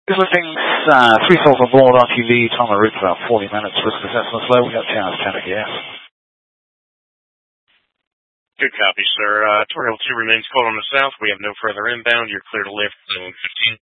Looking 3 souls on board, RTV, time on route for about 40 minutes, risk assessment slow, we got 10 hours 10 again. Good copy, sir. Toriel 2 remains cold on the south. We have no further inbound. You're clear to lift zone 15.